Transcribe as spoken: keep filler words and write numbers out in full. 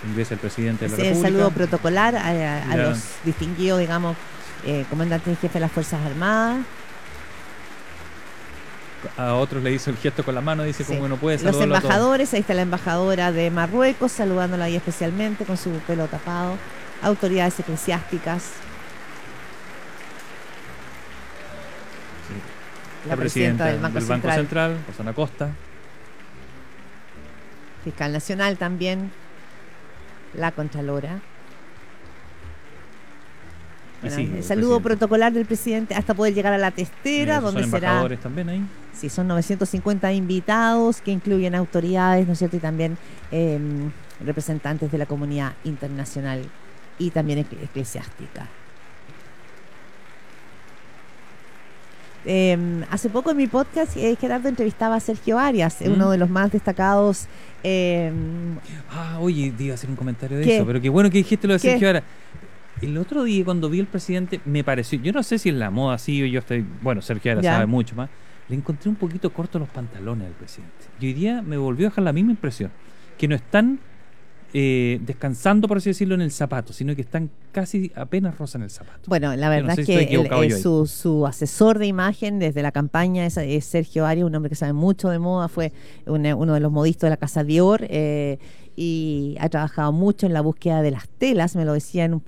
ingrese el presidente de la Sí, el República. saludo protocolar a, a- a Ya. los distinguidos, digamos, eh, comandantes en jefe de las Fuerzas Armadas. A otros le hizo el gesto con la mano, dice Sí. como no puede Los saludarlo a todos. embajadores, ahí está la embajadora de Marruecos, saludándola ahí especialmente con su pelo tapado. Autoridades eclesiásticas. Sí. La, presidenta, del Banco, del Banco Central, Central, Rosana Costa. Fiscal Nacional también, la Contralora. Y Bueno, sí, el el saludo presidente. protocolar del presidente hasta poder llegar a la testera, Eh, donde son será... embajadores también ahí. Sí, son novecientos cincuenta invitados que incluyen autoridades, ¿no es cierto? Y también eh, representantes de la comunidad internacional y también ecle- eclesiástica. Eh, hace poco en mi podcast, eh, Gerardo entrevistaba a Sergio Arias, ¿Mm? uno de los más destacados. eh, Ah, oye, te iba a hacer un comentario de ¿Qué? eso, pero qué bueno que dijiste lo de ¿Qué? Sergio Ara. El otro día cuando vi al presidente me pareció, yo no sé si es la moda así o yo estoy, bueno, Sergio Ara Ya. sabe mucho más, le encontré un poquito cortos los pantalones al presidente. Y hoy día me volvió a dejar la misma impresión, que no están eh, descansando, por así decirlo, en el zapato, sino que están casi apenas rozan el zapato. Bueno, la Yo no verdad sé es si estoy que el- equivocado eh, yo ahí. su, su asesor de imagen desde la campaña es, es Sergio Arias, un hombre que sabe mucho de moda, fue una- uno de los modistas de la Casa Dior eh, y ha trabajado mucho en la búsqueda de las telas, me lo decía en un